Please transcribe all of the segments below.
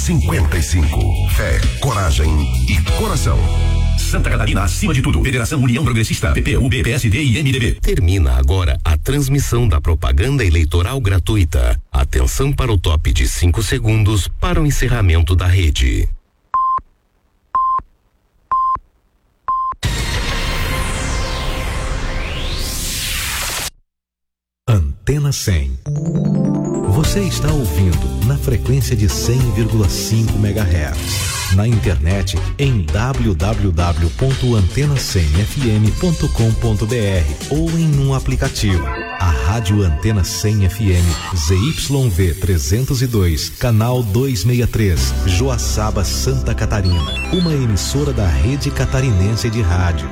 55. Fé, coragem e coração. Santa Catarina acima de tudo. Federação União Progressista, PPUB, PSD e MDB. Termina agora a transmissão da propaganda eleitoral gratuita. Atenção para o top de 5 segundos para o encerramento da rede. Antena 100. Você está ouvindo na frequência de 100,5 MHz. Na internet em www.antena100fm.com.br ou em um aplicativo. A Rádio Antena 100 FM ZYV 302, canal 263, Joaçaba, Santa Catarina. Uma emissora da Rede Catarinense de Rádio.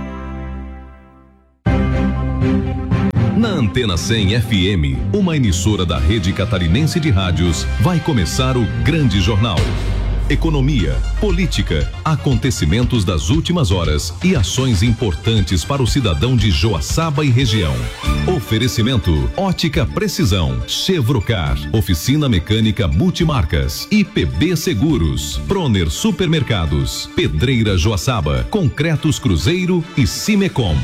Na Antena 100 FM, uma emissora da Rede Catarinense de Rádios, vai começar o Grande Jornal. Economia, política, acontecimentos das últimas horas e ações importantes para o cidadão de Joaçaba e região. Oferecimento: Ótica Precisão, Chevrocar, Oficina Mecânica Multimarcas, IPB Seguros, Proner Supermercados, Pedreira Joaçaba, Concretos Cruzeiro e Cimecom.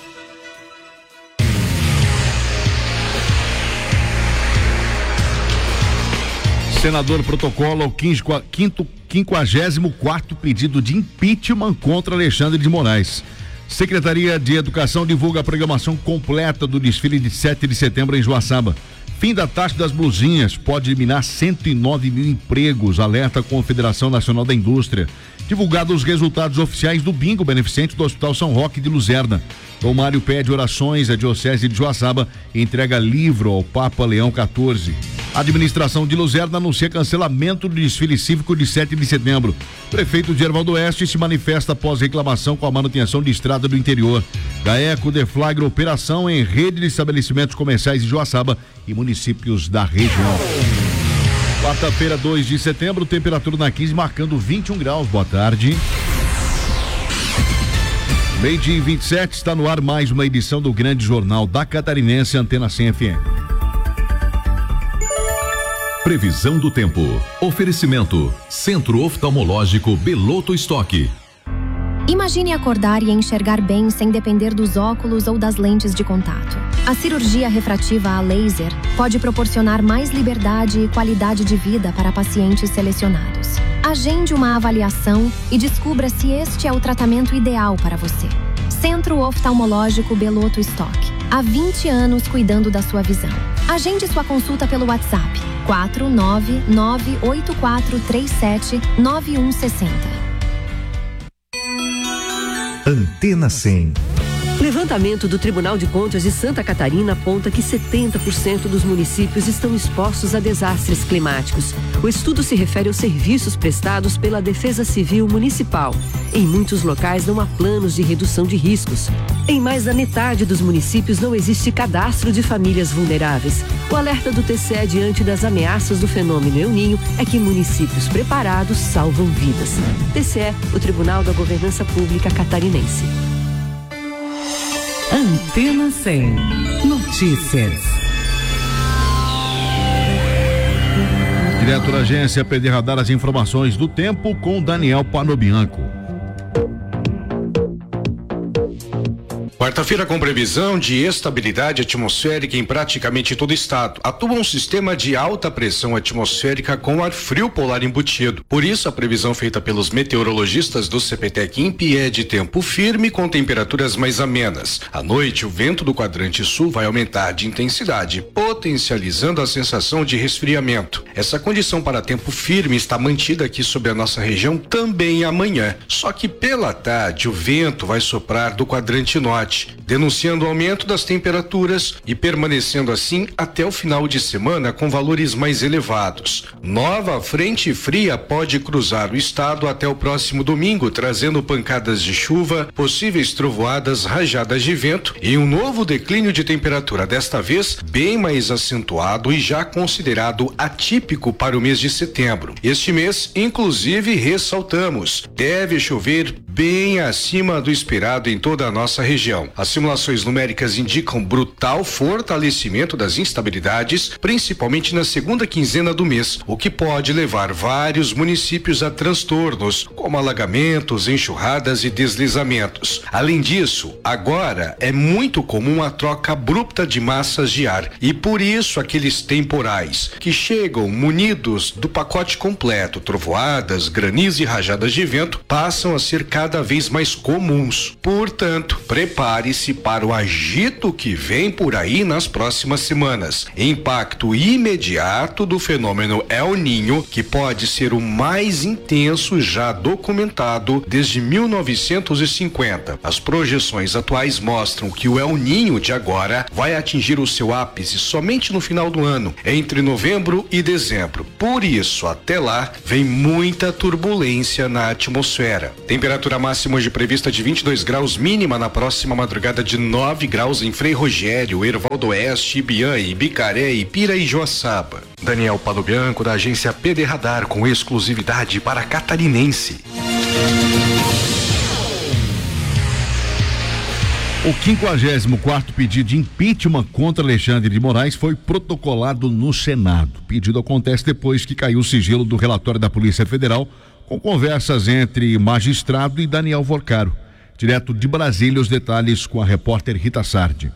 Senador protocola o 54º pedido de impeachment contra Alexandre de Moraes. Secretaria de Educação divulga a programação completa do desfile de 7 de setembro em Joaçaba. Fim da taxa das blusinhas pode eliminar 109 mil empregos, alerta a Confederação Nacional da Indústria. Divulgados os resultados oficiais do bingo beneficente do Hospital São Roque de Luzerna. Dom Mário pede orações à Diocese de Joaçaba e entrega livro ao Papa Leão XIV. A administração de Luzerna anuncia cancelamento do desfile cívico de 7 de setembro. Prefeito de Erval do Oeste se manifesta após reclamação com a manutenção de estrada do interior. GAECO deflagra operação em rede de estabelecimentos comerciais de Joaçaba e municípios da região. Quarta-feira, 2 de setembro, temperatura na 15 marcando 21 graus. Boa tarde. 12:27, está no ar mais uma edição do Grande Jornal da Catarinense, Antena 100 FM. Previsão do tempo. Oferecimento: Centro Oftalmológico Beloto Estoque. Imagine acordar e enxergar bem sem depender dos óculos ou das lentes de contato. A cirurgia refrativa a laser pode proporcionar mais liberdade e qualidade de vida para pacientes selecionados. Agende uma avaliação e descubra se este é o tratamento ideal para você. Centro Oftalmológico Beloto Estoque. Há 20 anos cuidando da sua visão. Agende sua consulta pelo WhatsApp 49984379160. Antena 100. Levantamento do Tribunal de Contas de Santa Catarina aponta que 70% dos municípios estão expostos a desastres climáticos. O estudo se refere aos serviços prestados pela Defesa Civil Municipal. Em muitos locais não há planos de redução de riscos. Em mais da metade dos municípios não existe cadastro de famílias vulneráveis. O alerta do TCE diante das ameaças do fenômeno El Niño é que municípios preparados salvam vidas. TCE, o Tribunal da Governança Pública Catarinense. Antena 100. Notícias. Direto da agência PD Radar, as informações do tempo com Daniel Panobianco. Quarta-feira com previsão de estabilidade atmosférica em praticamente todo o estado. Atua um sistema de alta pressão atmosférica com ar frio polar embutido. Por isso, a previsão feita pelos meteorologistas do CPTEC-INPE é de tempo firme com temperaturas mais amenas. À noite, o vento do quadrante sul vai aumentar de intensidade, potencializando a sensação de resfriamento. Essa condição para tempo firme está mantida aqui sobre a nossa região também amanhã. Só que pela tarde, o vento vai soprar do quadrante norte, denunciando o aumento das temperaturas e permanecendo assim até o final de semana com valores mais elevados. Nova frente fria pode cruzar o estado até o próximo domingo, trazendo pancadas de chuva, possíveis trovoadas, rajadas de vento e um novo declínio de temperatura, desta vez bem mais acentuado e já considerado atípico para o mês de setembro. Este mês, inclusive, ressaltamos, deve chover bem acima do esperado em toda a nossa região. As simulações numéricas indicam brutal fortalecimento das instabilidades, principalmente na segunda quinzena do mês, o que pode levar vários municípios a transtornos, como alagamentos, enxurradas e deslizamentos. Além disso, agora é muito comum a troca abrupta de massas de ar e por isso aqueles temporais que chegam munidos do pacote completo, trovoadas, granizo e rajadas de vento, passam a ser cada vez mais comuns. Portanto, prepare-se para o agito que vem por aí nas próximas semanas. Impacto imediato do fenômeno El Niño, que pode ser o mais intenso já documentado desde 1950. As projeções atuais mostram que o El Niño de agora vai atingir o seu ápice somente no final do ano, entre novembro e dezembro. Por isso, até lá, vem muita turbulência na atmosfera. Temperatura máxima hoje prevista de 22 graus, mínima na próxima madrugada de 9 graus em Frei Rogério, Herval do Oeste, Ibiã, Ibicaré, Ipira e Joaçaba. Daniel Padobianco, da agência PD Radar, com exclusividade para Catarinense. O 54º pedido de impeachment contra Alexandre de Moraes foi protocolado no Senado. O pedido acontece depois que caiu o sigilo do relatório da Polícia Federal, com conversas entre magistrado e Daniel Vorcaro. Direto de Brasília, os detalhes com a repórter Rita Sardi.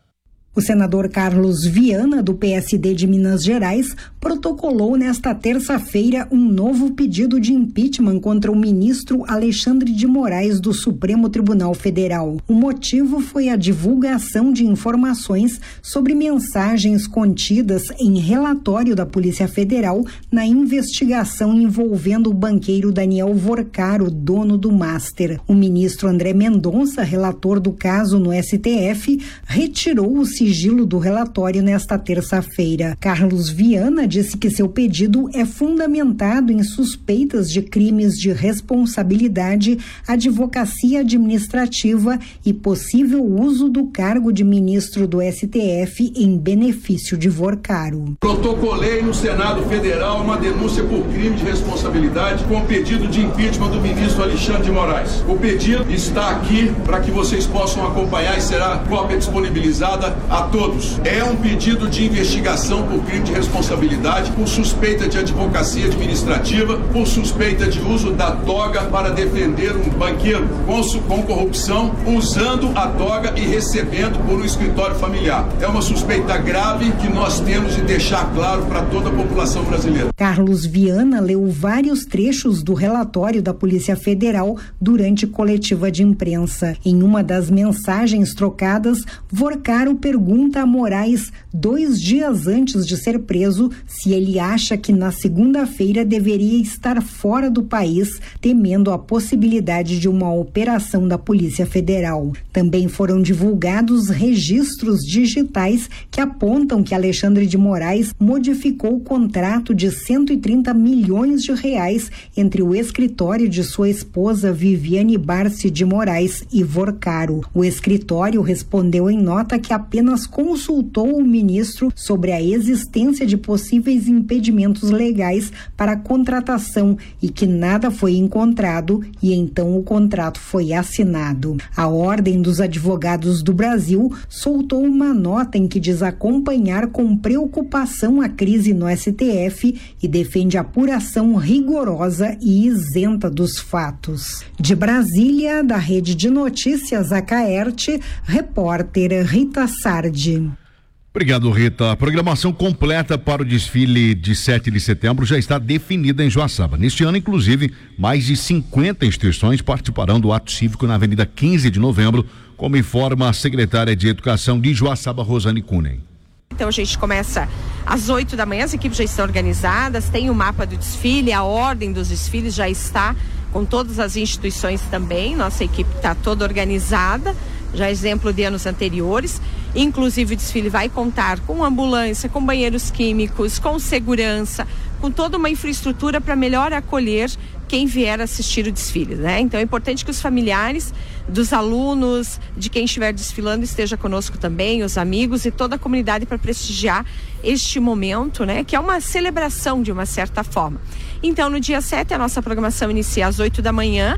O senador Carlos Viana, do PSD de Minas Gerais, protocolou nesta terça-feira um novo pedido de impeachment contra o ministro Alexandre de Moraes do Supremo Tribunal Federal. O motivo foi a divulgação de informações sobre mensagens contidas em relatório da Polícia Federal na investigação envolvendo o banqueiro Daniel Vorcaro, dono do Master. O ministro André Mendonça, relator do caso no STF, retirou o sigilo do relatório nesta terça-feira. Carlos Viana disse que seu pedido é fundamentado em suspeitas de crimes de responsabilidade, advocacia administrativa e possível uso do cargo de ministro do STF em benefício de Vorcaro. Protocolei no Senado Federal uma denúncia por crime de responsabilidade com pedido de impeachment do ministro Alexandre de Moraes. O pedido está aqui para que vocês possam acompanhar e será cópia disponibilizada a todos. É um pedido de investigação por crime de responsabilidade, por suspeita de advocacia administrativa, por suspeita de uso da toga para defender um banqueiro com corrupção, usando a toga e recebendo por um escritório familiar. É uma suspeita grave que nós temos de deixar claro para toda a população brasileira. Carlos Viana leu vários trechos do relatório da Polícia Federal durante coletiva de imprensa. Em uma das mensagens trocadas, Vorcaro pergunta a Moraes, 2 dias antes de ser preso, se ele acha que na segunda-feira deveria estar fora do país, temendo a possibilidade de uma operação da Polícia Federal. Também foram divulgados registros digitais que apontam que Alexandre de Moraes modificou o contrato de 130 milhões de reais entre o escritório de sua esposa Viviane Barsi de Moraes e Vorcaro. O escritório respondeu em nota que apenas consultou o ministro sobre a existência de possíveis impedimentos legais para a contratação e que nada foi encontrado e então o contrato foi assinado. A Ordem dos Advogados do Brasil soltou uma nota em que diz acompanhar com preocupação a crise no STF e defende apuração rigorosa e isenta dos fatos. De Brasília, da Rede de Notícias Acaerte, repórter Rita Sardi. Obrigado, Rita. A programação completa para o desfile de 7 de setembro já está definida em Joaçaba. Neste ano, inclusive, mais de 50 instituições participarão do ato cívico na Avenida 15 de Novembro, como informa a secretária de Educação de Joaçaba, Rosane Kunen. Então a gente começa às 8 da manhã, as equipes já estão organizadas, tem o mapa do desfile, a ordem dos desfiles já está com todas as instituições também, nossa equipe está toda organizada, já exemplo de anos anteriores. Inclusive o desfile vai contar com ambulância, com banheiros químicos, com segurança, com toda uma infraestrutura para melhor acolher quem vier assistir o desfile, né? Então é importante que os familiares dos alunos, de quem estiver desfilando, esteja conosco também, os amigos e toda a comunidade para prestigiar este momento, né? Que é uma celebração de uma certa forma. Então no dia 7 a nossa programação inicia às 8 da manhã,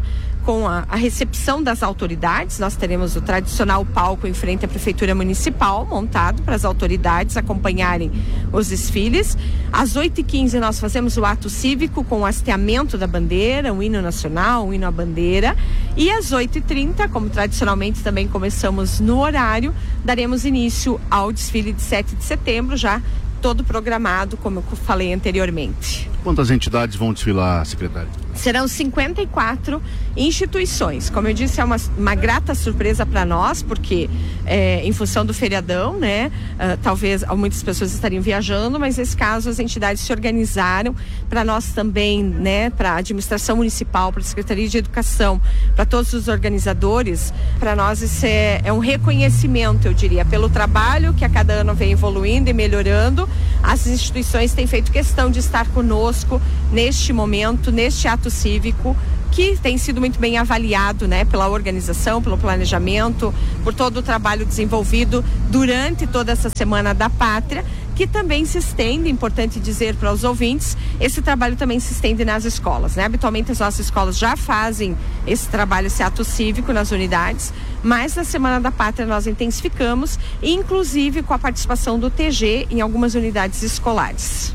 com a recepção das autoridades. Nós teremos o tradicional palco em frente à Prefeitura Municipal, montado para as autoridades acompanharem os desfiles. Às 8h15 nós fazemos o ato cívico com o hasteamento da bandeira, o hino nacional, o hino à bandeira. E às 8h30, como tradicionalmente também começamos no horário, daremos início ao desfile de 7 de setembro, já todo programado, como eu falei anteriormente. Quantas entidades vão desfilar, secretária? Serão 54 instituições. Como eu disse, é uma grata surpresa para nós, porque em função do feriadão, né? Talvez muitas pessoas estariam viajando, mas nesse caso as entidades se organizaram para nós também, né? Para a administração municipal, para a Secretaria de Educação, para todos os organizadores. Para nós isso é um reconhecimento, eu diria, pelo trabalho que a cada ano vem evoluindo e melhorando. As instituições têm feito questão de estar conosco neste momento, neste ato cívico, que tem sido muito bem avaliado, né, pela organização, pelo planejamento, por todo o trabalho desenvolvido durante toda essa Semana da Pátria, que também se estende, importante dizer para os ouvintes, esse trabalho também se estende nas escolas, né? Habitualmente as nossas escolas já fazem esse trabalho, esse ato cívico nas unidades, mas na Semana da Pátria nós intensificamos, inclusive com a participação do TG em algumas unidades escolares.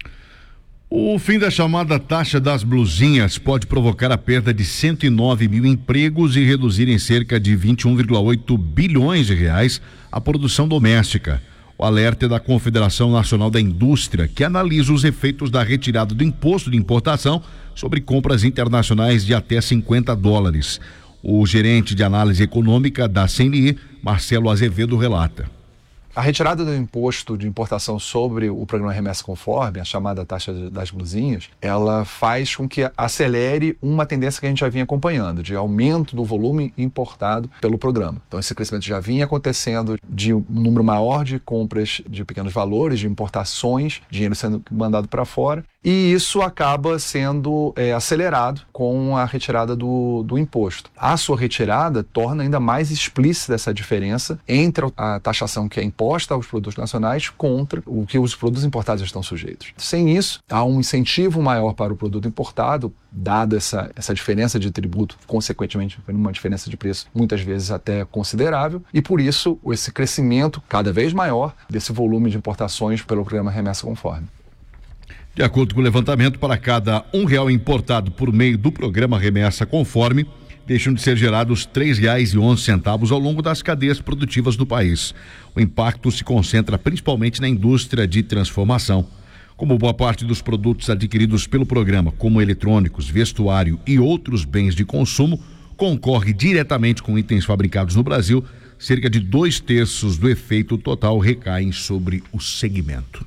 O fim da chamada taxa das blusinhas pode provocar a perda de 109 mil empregos e reduzir em cerca de 21,8 bilhões de reais a produção doméstica. O alerta é da Confederação Nacional da Indústria, que analisa os efeitos da retirada do imposto de importação sobre compras internacionais de até $50. O gerente de análise econômica da CNI, Marcelo Azevedo, relata. A retirada do imposto de importação sobre o programa Remessa Conforme, a chamada taxa das blusinhas, ela faz com que acelere uma tendência que a gente já vinha acompanhando, de aumento do volume importado pelo programa. Então esse crescimento já vinha acontecendo de um número maior de compras de pequenos valores, de importações, dinheiro sendo mandado para fora, e isso acaba sendo acelerado com a retirada do imposto. A sua retirada torna ainda mais explícita essa diferença entre a taxação que é imposta aos produtos nacionais contra o que os produtos importados estão sujeitos. Sem isso, há um incentivo maior para o produto importado, dada essa diferença de tributo, consequentemente uma diferença de preço muitas vezes até considerável, e por isso esse crescimento cada vez maior desse volume de importações pelo programa Remessa Conforme. De acordo com o levantamento, para cada R$1 importado por meio do programa Remessa Conforme, deixam de ser gerados R$3,11 ao longo das cadeias produtivas do país. O impacto se concentra principalmente na indústria de transformação. Como boa parte dos produtos adquiridos pelo programa, como eletrônicos, vestuário e outros bens de consumo, concorre diretamente com itens fabricados no Brasil, cerca de 2/3 do efeito total recaem sobre o segmento.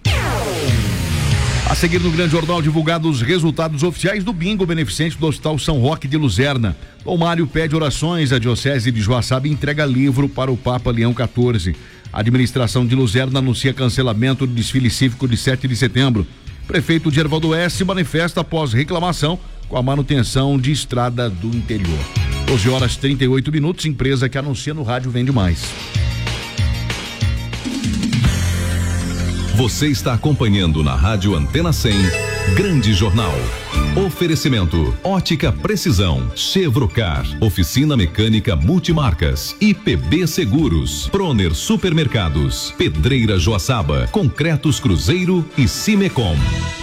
A seguir no Grande Jornal, divulgados os resultados oficiais do bingo beneficente do Hospital São Roque de Luzerna. Dom Mário pede orações, a Diocese de Joaçaba entrega livro para o Papa Leão XIV. A administração de Luzerna anuncia cancelamento do desfile cívico de 7 de setembro. Prefeito Gervaldo S. se manifesta após reclamação com a manutenção de estrada do interior. 12h38, empresa que anuncia no rádio vende mais. Você está acompanhando na Rádio Antena 100, Grande Jornal. Oferecimento, Ótica Precisão, Chevrocar, Oficina Mecânica Multimarcas, IPB Seguros, Proner Supermercados, Pedreira Joaçaba, Concretos Cruzeiro e Cimecom.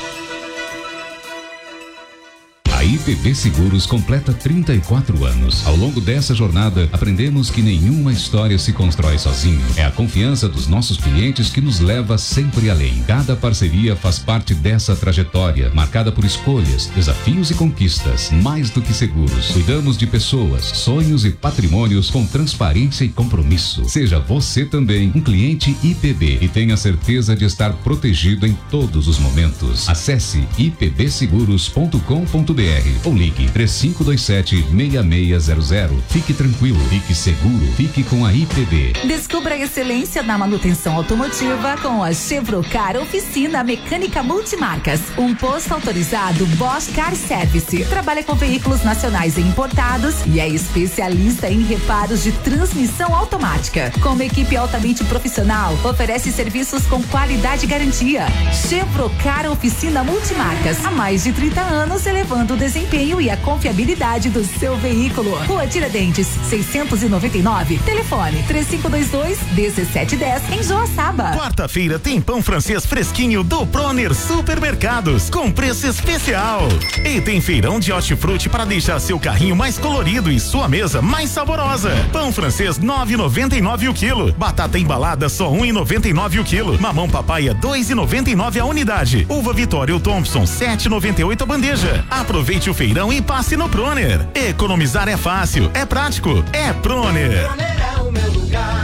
A IPB Seguros completa 34 anos. Ao longo dessa jornada, aprendemos que nenhuma história se constrói sozinho. É a confiança dos nossos clientes que nos leva sempre além. Cada parceria faz parte dessa trajetória, marcada por escolhas, desafios e conquistas. Mais do que seguros, cuidamos de pessoas, sonhos e patrimônios com transparência e compromisso. Seja você também um cliente IPB e tenha certeza de estar protegido em todos os momentos. Acesse ipbseguros.com.br ou ligue 3527-6600. Fique tranquilo, fique seguro, fique com a IPB. Descubra a excelência na manutenção automotiva com a Chevrocar Oficina Mecânica Multimarcas. Um posto autorizado Bosch Car Service. Trabalha com veículos nacionais e importados e é especialista em reparos de transmissão automática. Com uma equipe altamente profissional, oferece serviços com qualidade e garantia. Chevrocar Oficina Multimarcas. Há mais de 30 anos elevando o desempenho e a confiabilidade do seu veículo. Rua Tiradentes, 699. Telefone 3522-1710 em Joaçaba. Quarta-feira tem pão francês fresquinho do Proner Supermercados com preço especial. E tem feirão de hortifruti para deixar seu carrinho mais colorido e sua mesa mais saborosa. Pão francês 9,99 o quilo. Batata embalada só 1,99 o quilo. Mamão papaya 2,99 a unidade. Uva Vitória ou Thompson 7,98 a bandeja. Aproveite o feirão e passe no Proner. Economizar é fácil, é prático, é Proner. Proner é o meu lugar.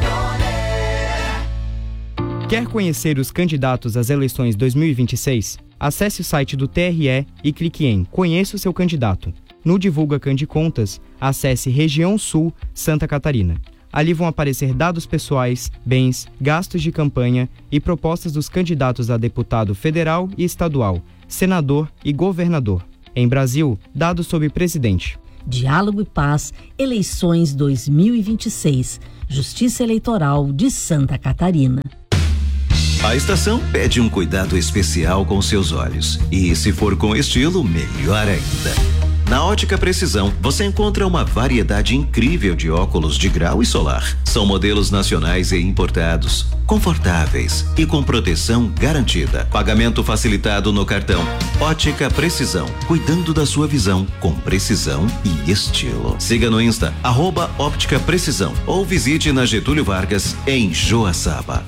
Quer conhecer os candidatos às eleições 2026? Acesse o site do TRE e clique em Conheça o seu candidato. No Divulga Candicontas, acesse Região Sul, Santa Catarina. Ali vão aparecer dados pessoais, bens, gastos de campanha e propostas dos candidatos a deputado federal e estadual, senador e governador. Em Brasil, dados sobre presidente. Diálogo e Paz, eleições 2026, Justiça Eleitoral de Santa Catarina. A estação pede um cuidado especial com seus olhos. E se for com estilo, melhor ainda. Na Ótica Precisão, você encontra uma variedade incrível de óculos de grau e solar. São modelos nacionais e importados, confortáveis e com proteção garantida. Pagamento facilitado no cartão. Ótica Precisão, cuidando da sua visão com precisão e estilo. Siga no Insta, @Óptica Precisão, ou visite na Getúlio Vargas, em Joaçaba.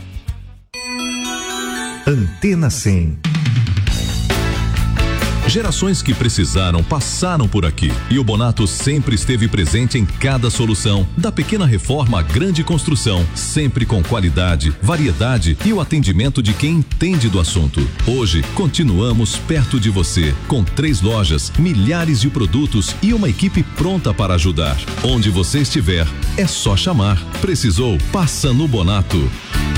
Antena 100. Gerações que precisaram passaram por aqui e o Bonato sempre esteve presente em cada solução, da pequena reforma à grande construção, sempre com qualidade, variedade e o atendimento de quem entende do assunto. Hoje, continuamos perto de você, com 3 lojas, milhares de produtos e uma equipe pronta para ajudar. Onde você estiver, é só chamar. Precisou? Passa no Bonato.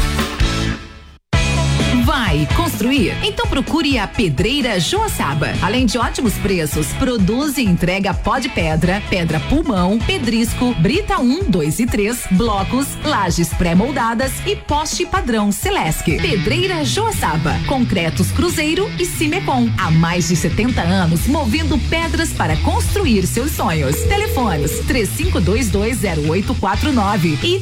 Vai construir? Então procure a Pedreira Joaçaba. Além de ótimos preços, produz e entrega pó de pedra, pedra pulmão, pedrisco, brita 1, 2 e 3, blocos, lajes pré-moldadas e poste padrão Celesc. Pedreira Joaçaba, concretos Cruzeiro e Cimecon. Há mais de 70 anos movendo pedras para construir seus sonhos. Telefones 35220849 e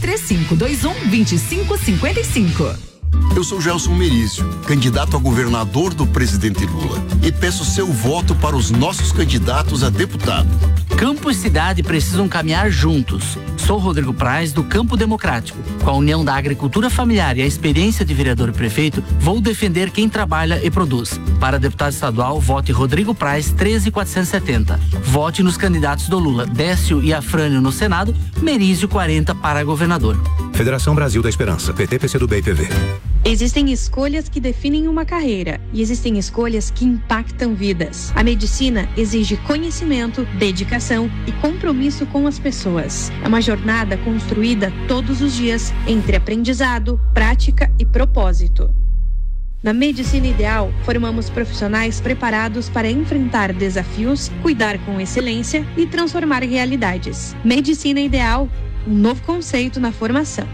3521-2555. Eu sou Gelson Merizio, candidato a governador do presidente Lula, e peço seu voto para os nossos candidatos a deputado. Campo e cidade precisam caminhar juntos. Sou Rodrigo Praz, do Campo Democrático. Com a união da agricultura familiar e a experiência de vereador e prefeito, vou defender quem trabalha e produz. Para deputado estadual, vote Rodrigo Praz 13470. Vote nos candidatos do Lula, Décio e Afrânio no Senado, Merizio 40 para governador. Federação Brasil da Esperança, PT, PCdoB e PV. Existem escolhas que definem uma carreira e existem escolhas que impactam vidas. A medicina exige conhecimento, dedicação e compromisso com as pessoas. É uma jornada construída todos os dias entre aprendizado, prática e propósito. Na Medicina Ideal, formamos profissionais preparados para enfrentar desafios, cuidar com excelência e transformar realidades. Medicina Ideal, um novo conceito na formação.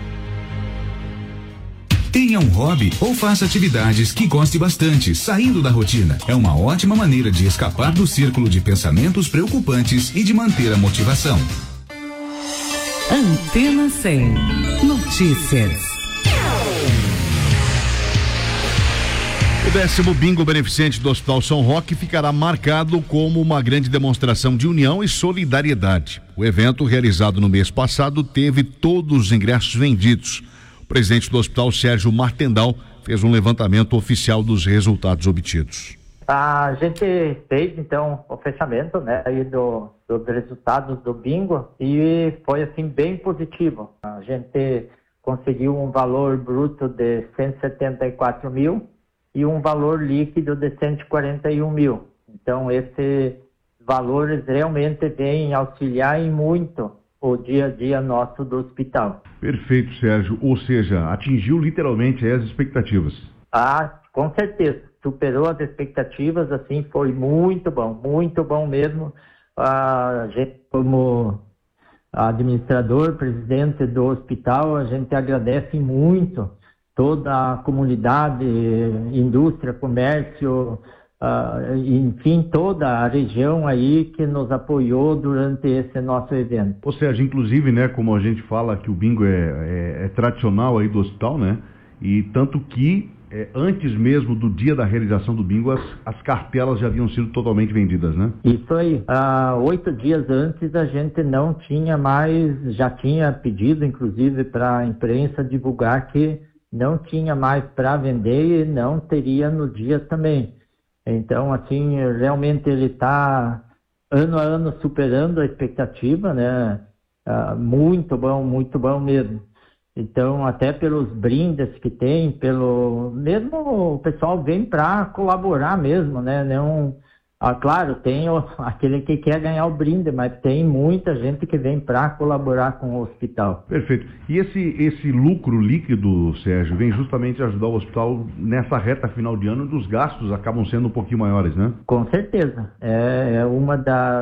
Tenha um hobby ou faça atividades que goste bastante, saindo da rotina. É uma ótima maneira de escapar do círculo de pensamentos preocupantes e de manter a motivação. Antena 100. Notícias. O 10º bingo beneficente do Hospital São Roque ficará marcado como uma grande demonstração de união e solidariedade. O evento, realizado no mês passado, teve todos os ingressos vendidos. O presidente do hospital, Sérgio Martendal, fez um levantamento oficial dos resultados obtidos. A gente fez, então, o fechamento, né, aí dos resultados do bingo e foi, assim, bem positivo. A gente conseguiu um valor bruto de 174 mil e um valor líquido de 141 mil. Então, esses valores realmente vêm auxiliar em muito o dia a dia nosso do hospital. Perfeito, Sérgio. Ou seja, atingiu literalmente as expectativas. Ah, com certeza. Superou as expectativas, assim, foi muito bom mesmo. A gente, como administrador, presidente do hospital, a gente agradece muito toda a comunidade, indústria, comércio, enfim, toda a região aí que nos apoiou durante esse nosso evento. Ou seja, inclusive, né, como a gente fala que o bingo é tradicional aí do hospital, né, e tanto que antes mesmo do dia da realização do bingo, as cartelas já haviam sido totalmente vendidas, né? Isso aí. 8 dias antes a gente não tinha mais, já tinha pedido inclusive para a imprensa divulgar que não tinha mais para vender e não teria no dia também. Então, assim, realmente ele está ano a ano superando a expectativa, né? Muito bom mesmo. Então, até pelos brindes que tem, mesmo o pessoal vem para colaborar mesmo, né? Não, claro, tem aquele que quer ganhar o brinde, mas tem muita gente que vem para colaborar com o hospital. Perfeito. E esse lucro líquido, Sérgio, vem justamente ajudar o hospital nessa reta final de ano, onde os gastos acabam sendo um pouquinho maiores, né? Com certeza. É uma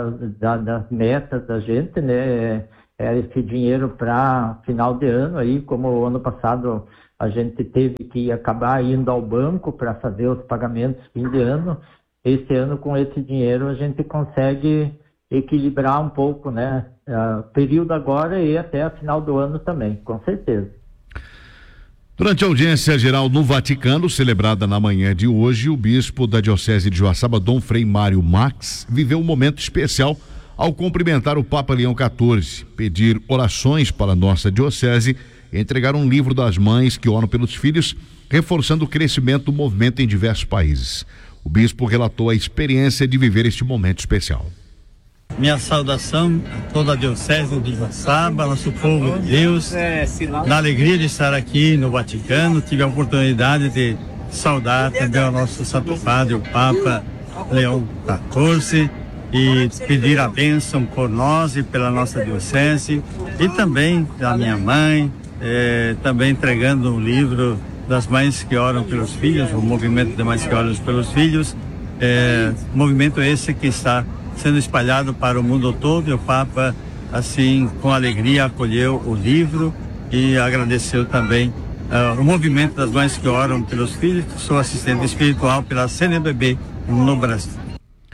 das metas da gente, né? Esse dinheiro para final de ano, aí, como o ano passado a gente teve que acabar indo ao banco para fazer os pagamentos fim de ano, esse ano com esse dinheiro a gente consegue equilibrar um pouco, né? Período agora e até a final do ano também, com certeza. Durante a audiência geral no Vaticano, celebrada na manhã de hoje, o bispo da Diocese de Joaçaba, Dom Frei Mário Max, viveu um momento especial ao cumprimentar o Papa Leão XIV, pedir orações para a nossa diocese e entregar um livro das mães que oram pelos filhos, reforçando o crescimento do movimento em diversos países. O bispo relatou a experiência de viver este momento especial. Minha saudação a toda a diocese de Joaçaba, nosso povo de Deus, na alegria de estar aqui no Vaticano. Tive a oportunidade de saudar também o nosso Santo Padre, o Papa Leão XIV, e pedir a bênção por nós e pela nossa diocese, e também da minha mãe, também entregando um livro das mães que oram pelos filhos, o movimento de mães que oram pelos filhos, movimento esse que está sendo espalhado para o mundo todo, e o Papa, assim, com alegria acolheu o livro e agradeceu também o movimento das mães que oram pelos filhos. Sou assistente espiritual pela CNBB no Brasil.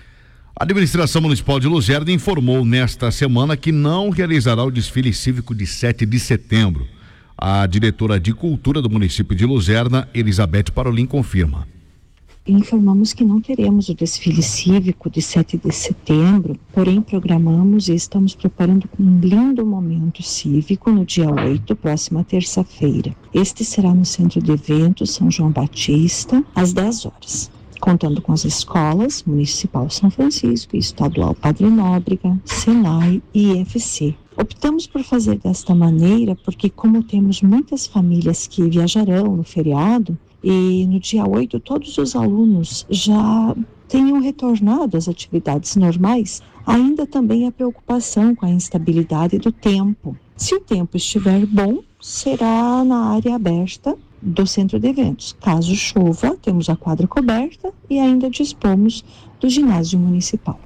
A administração municipal de Luzerna informou nesta semana que não realizará o desfile cívico de 7 de setembro. A diretora de Cultura do município de Luzerna, Elizabeth Parolin, confirma. Informamos que não teremos o desfile cívico de 7 de setembro, porém programamos e estamos preparando um lindo momento cívico no dia 8, próxima terça-feira. Este será no Centro de Eventos São João Batista, às 10 horas. Contando com as escolas Municipal São Francisco e Estadual Padre Nóbrega, Senai e IFC. Optamos por fazer desta maneira porque, como temos muitas famílias que viajarão no feriado, e no dia 8 todos os alunos já tenham retornado às atividades normais, ainda também a preocupação com a instabilidade do tempo. Se o tempo estiver bom, será na área aberta do Centro de Eventos. Caso chova, temos a quadra coberta e ainda dispomos do ginásio municipal.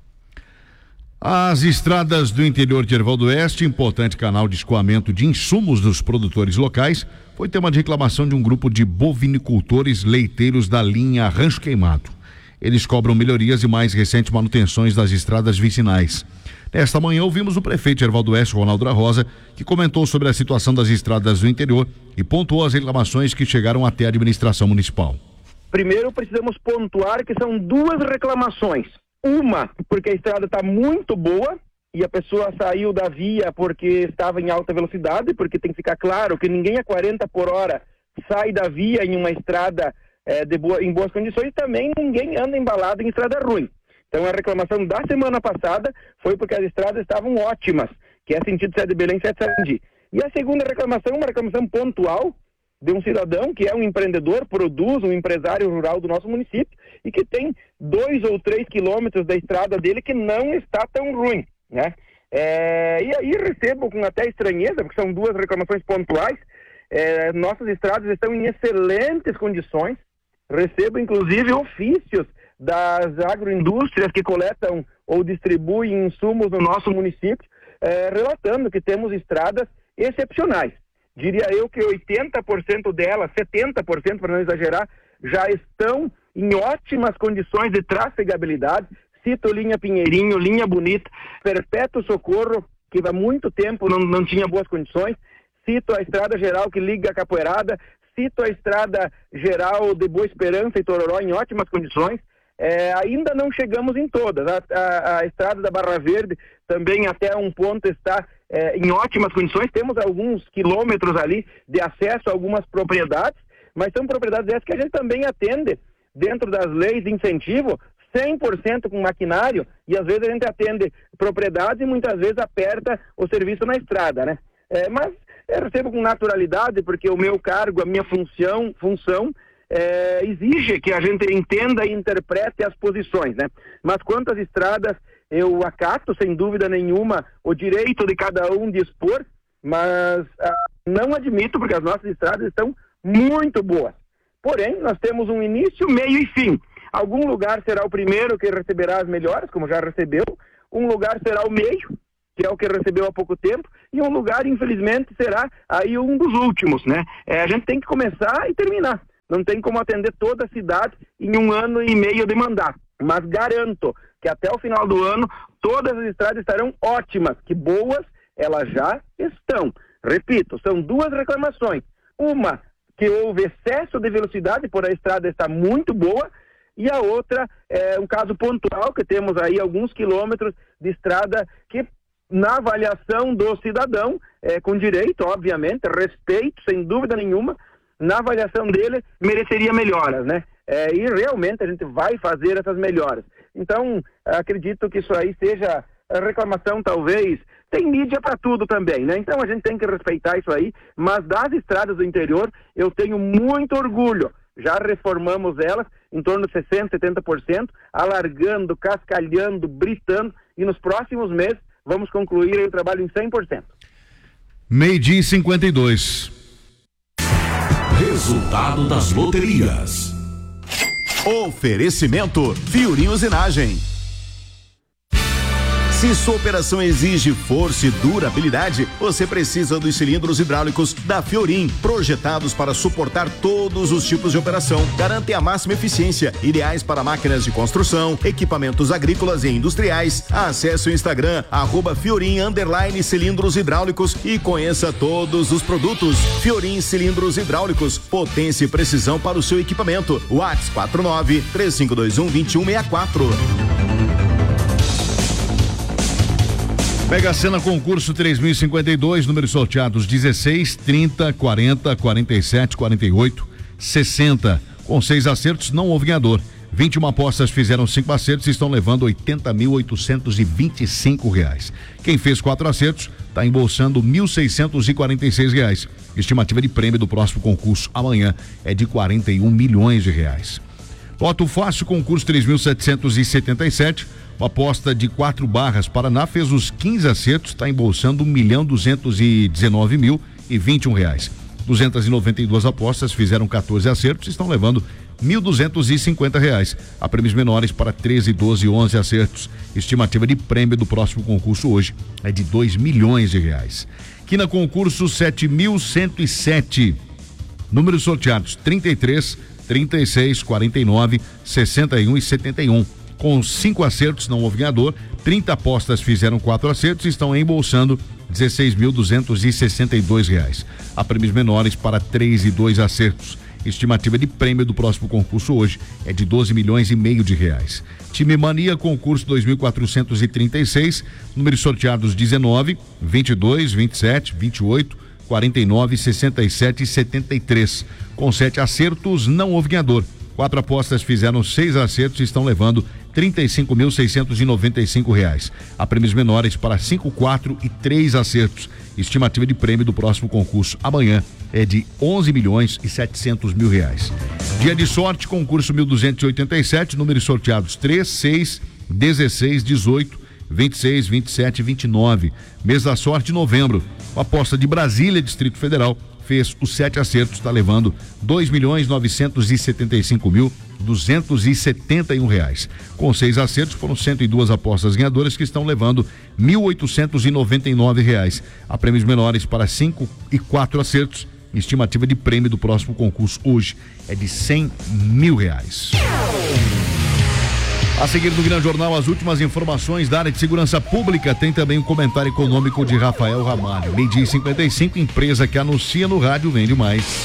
As estradas do interior de Erval do Oeste, importante canal de escoamento de insumos dos produtores locais, foi tema de reclamação de um grupo de bovinicultores leiteiros da linha Rancho Queimado. Eles cobram melhorias e mais recentes manutenções das estradas vicinais. Nesta manhã ouvimos o prefeito de Erval do Oeste, Ronaldo da Rosa, que comentou sobre a situação das estradas do interior e pontuou as reclamações que chegaram até a administração municipal. Primeiro precisamos pontuar que são duas reclamações. Uma, porque a estrada está muito boa e a pessoa saiu da via porque estava em alta velocidade, porque tem que ficar claro que ninguém a 40 por hora sai da via em uma estrada em boas condições, também ninguém anda embalado em estrada ruim. Então a reclamação da semana passada foi porque as estradas estavam ótimas, que é sentido Sé de Belém, Sé de Sarandi. E a segunda reclamação, uma reclamação pontual de um cidadão que é um empreendedor, produz, um empresário rural do nosso município e que tem 2 ou 3 quilômetros da estrada dele que não está tão ruim, né? E aí recebo com até estranheza, porque são duas reclamações pontuais. Nossas estradas estão em excelentes condições. Recebo inclusive ofícios das agroindústrias que coletam ou distribuem insumos no nosso município, relatando que temos estradas excepcionais. Diria eu que 80% delas, 70%, para não exagerar, já estão em ótimas condições de trafegabilidade. Cito linha Pinheirinho, linha Bonita, Perpétuo Socorro, que há muito tempo não tinha boas condições. Cito a Estrada Geral que liga a Capoeirada, cito a Estrada Geral de Boa Esperança e Tororó em ótimas condições. Ainda não chegamos em todas. A Estrada da Barra Verde também até um ponto está em ótimas condições. Temos alguns quilômetros ali de acesso a algumas propriedades, mas são propriedades essas que a gente também atende dentro das leis de incentivo, 100% com maquinário, e às vezes a gente atende propriedades e muitas vezes aperta o serviço na estrada, né? Mas eu recebo com naturalidade, porque o meu cargo, a minha função exige que a gente entenda e interprete as posições, né? Mas quanto às estradas, eu acato, sem dúvida nenhuma, o direito de cada um de expor, mas não admito, porque as nossas estradas estão muito boas. Porém, nós temos um início, meio e fim. Algum lugar será o primeiro que receberá as melhores, como já recebeu. Um lugar será o meio, que é o que recebeu há pouco tempo. E um lugar, infelizmente, será aí um dos últimos, né? A gente tem que começar e terminar. Não tem como atender toda a cidade em 1 ano e meio de mandato. Mas garanto que até o final do ano, todas as estradas estarão ótimas, que boas elas já estão. Repito, são 2 reclamações. Uma, que houve excesso de velocidade por a estrada estar muito boa, e a outra é um caso pontual, que temos aí alguns quilômetros de estrada que, na avaliação do cidadão, com direito, obviamente, respeito, sem dúvida nenhuma, na avaliação dele, mereceria melhoras, né? E realmente a gente vai fazer essas melhoras. Então, acredito que isso aí seja a reclamação, talvez. Tem mídia para tudo também, né? Então a gente tem que respeitar isso aí, mas das estradas do interior eu tenho muito orgulho. Já reformamos elas em torno de 60%, 70%, alargando, cascalhando, britando, e nos próximos meses vamos concluir o trabalho em 100%. 12:52. Resultado das loterias. Oferecimento Fiorim Usinagem. Se sua operação exige força e durabilidade, você precisa dos cilindros hidráulicos da Fiorim, projetados para suportar todos os tipos de operação. Garantem a máxima eficiência, ideais para máquinas de construção, equipamentos agrícolas e industriais. Acesse o Instagram @Fiorim_cilindros hidráulicos e conheça todos os produtos. Fiorim Cilindros Hidráulicos, potência e precisão para o seu equipamento. WhatsApp 49-3521-2164. Mega Sena concurso 3052, números sorteados 16, 30, 40, 47, 48, 60. Com 6 acertos, não houve ganhador. 21 apostas fizeram 5 acertos e estão levando R$80.825. Quem fez 4 acertos está embolsando R$1.646. Estimativa de prêmio do próximo concurso amanhã é de R$41 milhões. Loto Fácil, concurso 3777. Uma aposta de 4 barras, Paraná fez os 15 acertos, está embolsando R$1.219.021. 292 apostas fizeram 14 acertos e estão levando R$1.250. Há prêmios menores para 13, 12 e 11 acertos. Estimativa de prêmio do próximo concurso hoje é de R$2 milhões. Quina concurso 7107. Números sorteados 33, 36, 49, 61 e 71. Com 5 acertos, não houve ganhador. 30 apostas fizeram 4 acertos e estão embolsando R$16.262. Há prêmios menores para 3 e 2 acertos. Estimativa de prêmio do próximo concurso hoje é de R$12,5 milhões. Time Mania, concurso 2436, números sorteados 19, 22, 27, 28, 49, 67 e 73. Com 7 acertos, não houve ganhador. 4 apostas fizeram 6 acertos e estão levando R$35.695. Há prêmios menores para 5, 4 e 3 acertos. Estimativa de prêmio do próximo concurso amanhã é de R$11.700.000. Dia de sorte, concurso 1287, números sorteados 3, 6, 16, 18, 26, 27 e 29. Mês da sorte, novembro. A aposta de Brasília, Distrito Federal, fez os 7 acertos, está levando R$2.975.271. Com 6 acertos, foram 102 apostas ganhadoras que estão levando R$1.899. Há prêmios menores para 5 e 4 acertos. Estimativa de prêmio do próximo concurso hoje é de R$100 mil. A seguir no Grande Jornal, as últimas informações da área de segurança pública. Tem também um comentário econômico de Rafael Ramalho. 12h55, empresa que anuncia no rádio vende mais.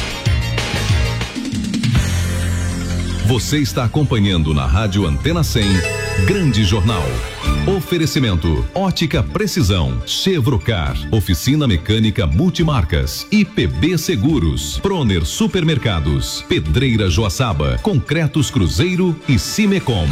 Você está acompanhando na Rádio Antena 100, Grande Jornal. Oferecimento: Ótica Precisão, Chevrocar, Oficina Mecânica Multimarcas, IPB Seguros, Proner Supermercados, Pedreira Joaçaba, Concretos Cruzeiro e Cimecom.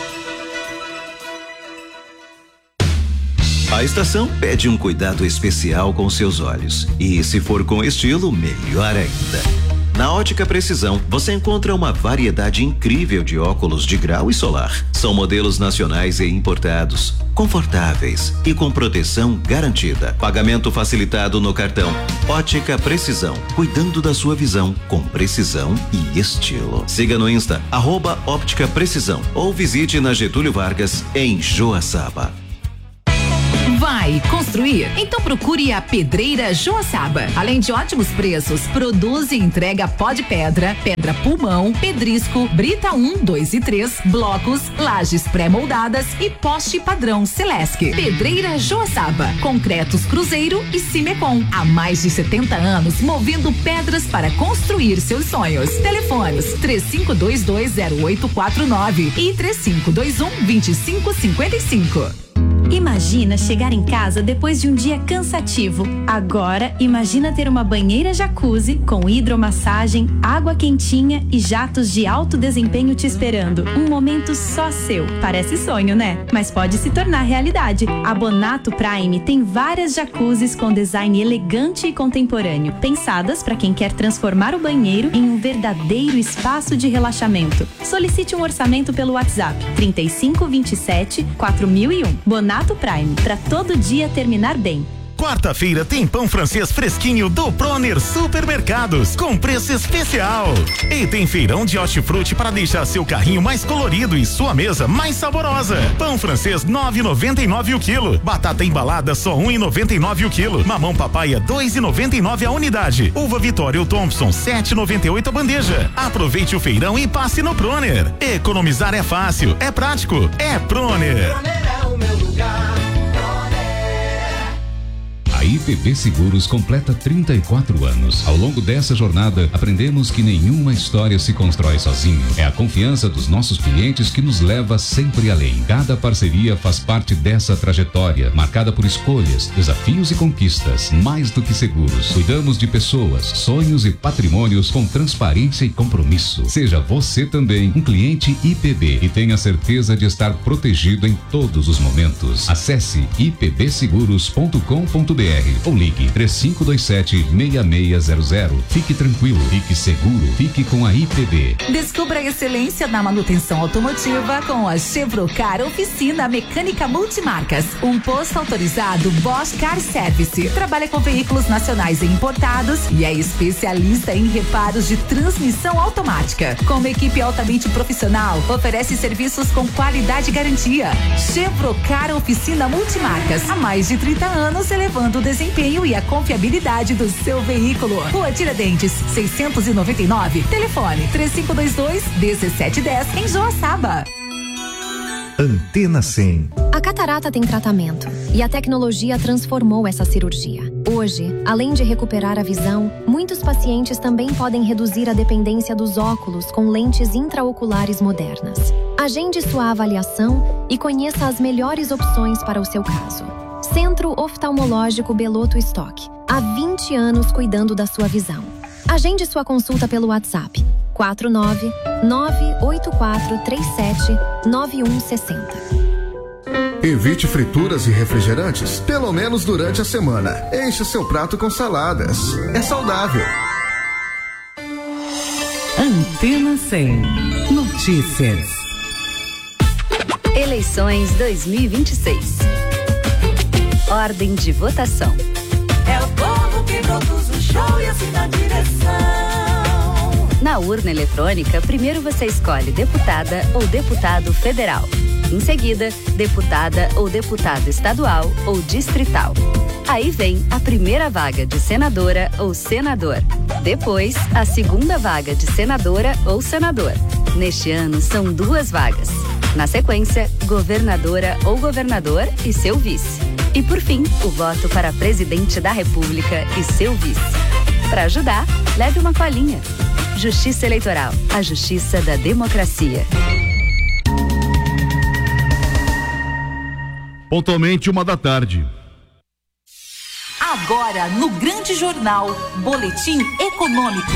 A estação pede um cuidado especial com seus olhos. E se for com estilo, melhor ainda. Na Ótica Precisão, você encontra uma variedade incrível de óculos de grau e solar. São modelos nacionais e importados, confortáveis e com proteção garantida. Pagamento facilitado no cartão. Ótica Precisão, cuidando da sua visão com precisão e estilo. Siga no Insta, @Óptica Precisão, ou visite na Getúlio Vargas, em Joaçaba. Vai construir? Então procure a Pedreira Joaçaba. Além de ótimos preços, produz e entrega pó de pedra, pedra pulmão, pedrisco, brita 1, 2 e 3, blocos, lajes pré-moldadas e poste padrão Celesc. Pedreira Joaçaba, Concretos Cruzeiro e Cimecom. Há mais de 70 anos movendo pedras para construir seus sonhos. Telefones 35220849 e 3521-2555. Imagina chegar em casa depois de um dia cansativo. Agora, imagina ter uma banheira jacuzzi com hidromassagem, água quentinha e jatos de alto desempenho te esperando. Um momento só seu. Parece sonho, né? Mas pode se tornar realidade. A Bonato Prime tem várias jacuzzis com design elegante e contemporâneo, pensadas para quem quer transformar o banheiro em um verdadeiro espaço de relaxamento. Solicite um orçamento pelo WhatsApp 3527-4001. Bonato Prime, para todo dia terminar bem. Quarta-feira tem pão francês fresquinho do Proner Supermercados, com preço especial. E tem feirão de hortifruti para deixar seu carrinho mais colorido e sua mesa mais saborosa. Pão francês 9,99 o quilo. Batata embalada só 1,99 o quilo. Mamão papaya 2,99 a unidade. Uva Vitória ou Thompson 7,98 a bandeja. Aproveite o feirão e passe no Proner. Economizar é fácil, é prático, é Proner. Proner é o meu lugar. A IPB Seguros completa 34 anos. Ao longo dessa jornada, aprendemos que nenhuma história se constrói sozinho. É a confiança dos nossos clientes que nos leva sempre além. Cada parceria faz parte dessa trajetória, marcada por escolhas, desafios e conquistas. Mais do que seguros, cuidamos de pessoas, sonhos e patrimônios com transparência e compromisso. Seja você também um cliente IPB e tenha certeza de estar protegido em todos os momentos. Acesse ipbseguros.com.br ou ligue 3527-6600. Fique tranquilo, fique seguro, fique com a IPB. Descubra a excelência na manutenção automotiva com a Chevrocar Oficina Mecânica Multimarcas. Um posto autorizado Bosch Car Service. Trabalha com veículos nacionais e importados e é especialista em reparos de transmissão automática. Com uma equipe altamente profissional, oferece serviços com qualidade e garantia. Chevrocar Oficina Multimarcas. Há mais de 30 anos elevando o desempenho e a confiabilidade do seu veículo. Rua Tiradentes, 699. Telefone 3522-1710 em Joaçaba. Antena 100. A catarata tem tratamento e a tecnologia transformou essa cirurgia. Hoje, além de recuperar a visão, muitos pacientes também podem reduzir a dependência dos óculos com lentes intraoculares modernas. Agende sua avaliação e conheça as melhores opções para o seu caso. Centro Oftalmológico Beloto Stock. Há 20 anos cuidando da sua visão. Agende sua consulta pelo WhatsApp 49984379160. Evite frituras e refrigerantes, pelo menos durante a semana. Encha seu prato com saladas. É saudável. Antena 100. Notícias. Eleições 2026. Ordem de votação. É o povo que produz o show e assina a direção. Na urna eletrônica, primeiro você escolhe deputada ou deputado federal. Em seguida, deputada ou deputado estadual ou distrital. Aí vem a primeira vaga de senadora ou senador. Depois, a segunda vaga de senadora ou senador. Neste ano, são 2 vagas. Na sequência, governadora ou governador e seu vice. E por fim, o voto para presidente da República e seu vice. Para ajudar, leve uma colinha. Justiça Eleitoral, a justiça da democracia. Pontualmente 1h. Agora, no Grande Jornal, Boletim Econômico.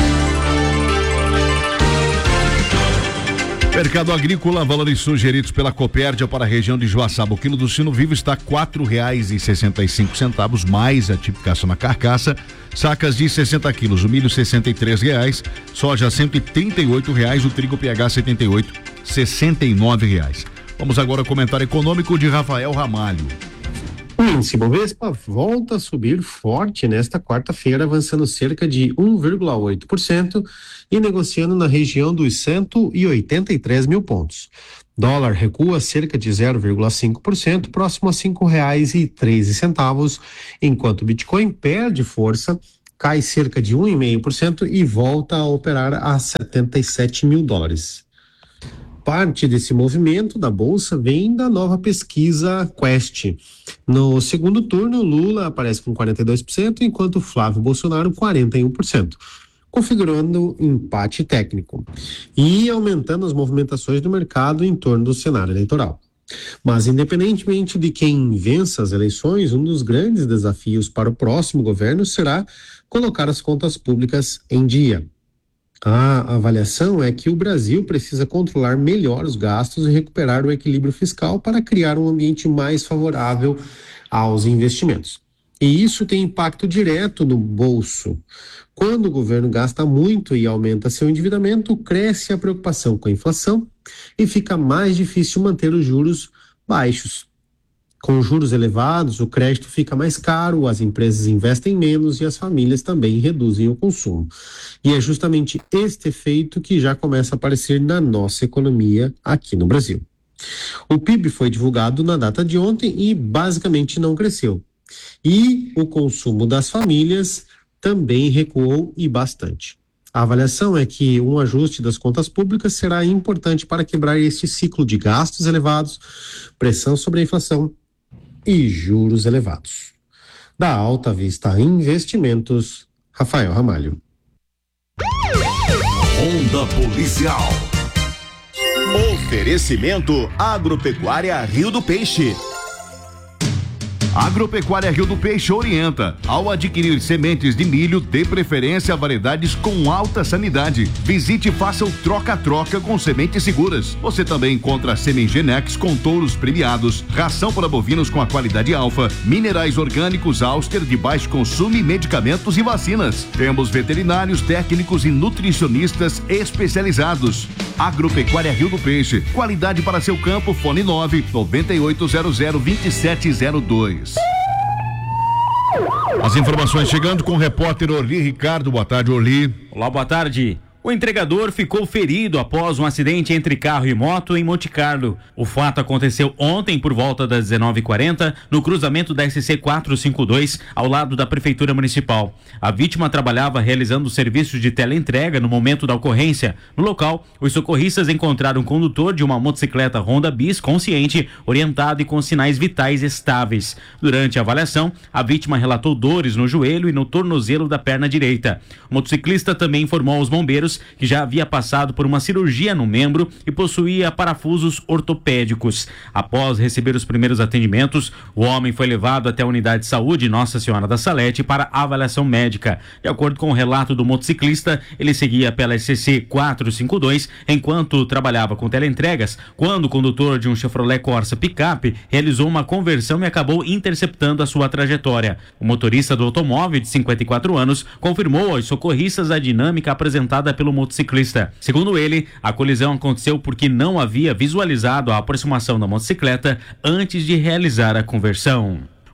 Mercado agrícola, valores sugeridos pela Copérdia para a região de Joaçaba. O quilo do sino vivo está R$ 4,65, mais a tipificação na carcaça. Sacas de 60 quilos, o milho R$ 63, soja R$ 138, o trigo PH 78, R$ 69. Vamos agora ao comentário econômico de Rafael Ramalho. O índice Bovespa volta a subir forte nesta quarta-feira, avançando cerca de 1,8% e negociando na região dos 183 mil pontos. Dólar recua cerca de 0,5%, próximo a R$ 5,13, enquanto o Bitcoin perde força, cai cerca de 1,5% e volta a operar a $77 mil. Parte desse movimento da Bolsa vem da nova pesquisa Quest. No segundo turno, Lula aparece com 42%, enquanto Flávio Bolsonaro 41%, configurando empate técnico e aumentando as movimentações do mercado em torno do cenário eleitoral. Mas, independentemente de quem vença as eleições, um dos grandes desafios para o próximo governo será colocar as contas públicas em dia. A avaliação é que o Brasil precisa controlar melhor os gastos e recuperar o equilíbrio fiscal para criar um ambiente mais favorável aos investimentos. E isso tem impacto direto no bolso. Quando o governo gasta muito e aumenta seu endividamento, cresce a preocupação com a inflação e fica mais difícil manter os juros baixos. Com juros elevados, o crédito fica mais caro, as empresas investem menos e as famílias também reduzem o consumo. E é justamente este efeito que já começa a aparecer na nossa economia aqui no Brasil. O PIB foi divulgado na data de ontem e basicamente não cresceu. E o consumo das famílias também recuou e bastante. A avaliação é que um ajuste das contas públicas será importante para quebrar este ciclo de gastos elevados, pressão sobre a inflação e juros elevados. Da Alta Vista Investimentos, Rafael Ramalho. Onda Policial. Oferecimento Agropecuária Rio do Peixe. Agropecuária Rio do Peixe orienta. Ao adquirir sementes de milho, dê preferência a variedades com alta sanidade. Visite e faça o troca-troca com sementes seguras. Você também encontra Semengenex com touros premiados, ração para bovinos com a qualidade alfa, minerais orgânicos Auster de baixo consumo e medicamentos e vacinas. Temos veterinários, técnicos e nutricionistas especializados. Agropecuária Rio do Peixe. Qualidade para seu campo. Fone 998002702. As informações chegando com o repórter Orli Ricardo. Boa tarde, Orli. Olá, boa tarde. O entregador ficou ferido após um acidente entre carro e moto em Monte Carlo. O fato aconteceu ontem por volta das 19h40 no cruzamento da SC 452 ao lado da Prefeitura Municipal. A vítima trabalhava realizando o serviço de teleentrega no momento da ocorrência. No local, os socorristas encontraram o condutor de uma motocicleta Honda Bis consciente, orientado e com sinais vitais estáveis. Durante a avaliação, a vítima relatou dores no joelho e no tornozelo da perna direita. O motociclista também informou aos bombeiros que já havia passado por uma cirurgia no membro e possuía parafusos ortopédicos. Após receber os primeiros atendimentos, o homem foi levado até a unidade de saúde Nossa Senhora da Salete para avaliação médica. De acordo com o relato do motociclista, ele seguia pela SC 452 enquanto trabalhava com teleentregas, quando o condutor de um Chevrolet Corsa picape realizou uma conversão e acabou interceptando a sua trajetória. O motorista do automóvel, de 54 anos, confirmou aos socorristas a dinâmica apresentada pelo motociclista. Segundo ele, a colisão aconteceu porque não havia visualizado a aproximação da motocicleta antes de realizar a conversão.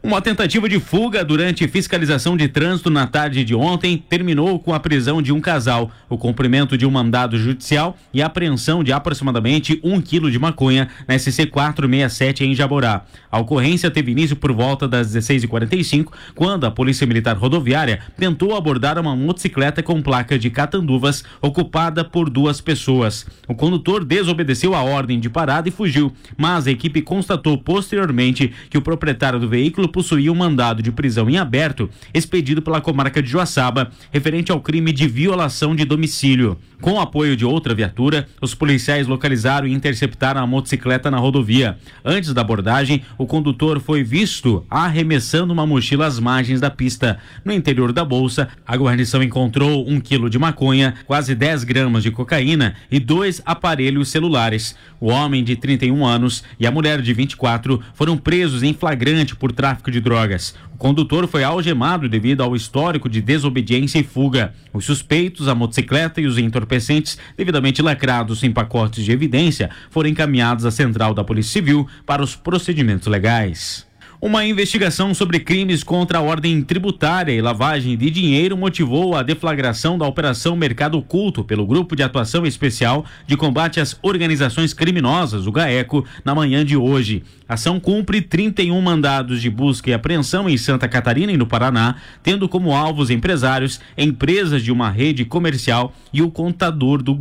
Uma tentativa de fuga durante fiscalização de trânsito na tarde de ontem terminou com a prisão de um casal, o cumprimento de um mandado judicial e a apreensão de aproximadamente 1 quilo de maconha na SC 467 em Jaborá. A ocorrência teve início por volta das 16h45, quando a Polícia Militar Rodoviária tentou abordar uma motocicleta com placa de Catanduvas ocupada por 2 pessoas. O condutor desobedeceu a ordem de parada e fugiu, mas a equipe constatou posteriormente que o proprietário do veículo possuía um mandado de prisão em aberto expedido pela comarca de Joaçaba, referente ao crime de violação de domicílio. Com o apoio de outra viatura, os policiais localizaram e interceptaram a motocicleta na rodovia. Antes da abordagem, o condutor foi visto arremessando uma mochila às margens da pista. No interior da bolsa, a guarnição encontrou 1 quilo de maconha, quase 10 gramas de cocaína e 2 aparelhos celulares. O homem de 31 anos e a mulher de 24 foram presos em flagrante por tráfico de drogas. O condutor foi algemado devido ao histórico de desobediência e fuga. Os suspeitos, a motocicleta e os entorpecentes, devidamente lacrados em pacotes de evidência, foram encaminhados à central da Polícia Civil para os procedimentos legais. Uma investigação sobre crimes contra a ordem tributária e lavagem de dinheiro motivou a deflagração da Operação Mercado Oculto pelo Grupo de Atuação Especial de Combate às Organizações Criminosas, o GAECO, na manhã de hoje. A ação cumpre 31 mandados de busca e apreensão em Santa Catarina e no Paraná, tendo como alvos empresários, empresas de uma rede comercial e o contador do